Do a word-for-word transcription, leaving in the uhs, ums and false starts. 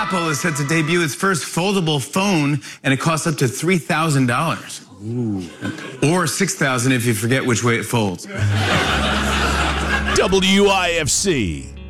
Apple is set to debut its first foldable phone, and it costs up to three thousand dollars. Or six thousand dollars if you forget which way it folds. W I F C.